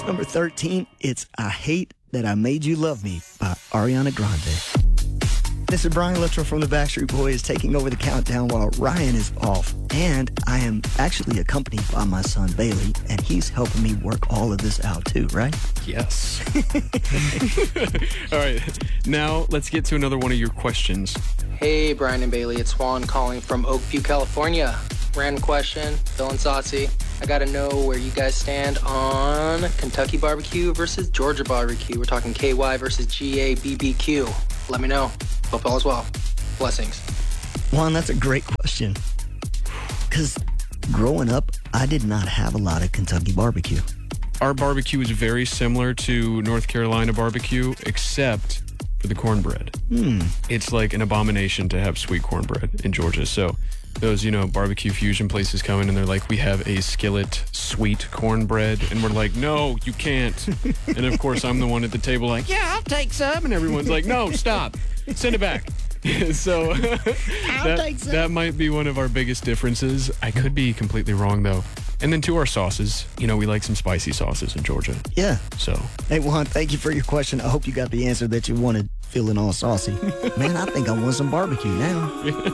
Guess number 13, it's I Hate That I Made You Love Me by Ariana Grande. This is Brian Luttrell from the Backstreet Boys taking over the countdown while Ryan is off. And I am actually accompanied by my son Bailey, and he's helping me work all of this out too, right? Yes. All right. Now let's get to another one of your questions. Hey, Brian and Bailey, it's Juan calling from Oakview, California. Random question, feeling saucy. I gotta know where you guys stand on Kentucky barbecue versus Georgia barbecue. We're talking KY versus GABBQ. Let me know. Hope all is well. Blessings. Juan, that's a great question. Because growing up, I did not have a lot of Kentucky barbecue. Our barbecue is very similar to North Carolina barbecue, except for the cornbread. It's like an abomination to have sweet cornbread in Georgia. So those, barbecue fusion places come in and they're like, we have a skillet sweet cornbread. And we're like, no, you can't. And of course, I'm the one at the table like, yeah, I'll take some. And everyone's like, no, stop. Send it back. So that might be one of our biggest differences. I could be completely wrong, though. And then to our sauces, we like some spicy sauces in Georgia. Yeah. So. Hey, Juan, thank you for your question. I hope you got the answer that you wanted, feeling all saucy. Man, I think I want some barbecue now.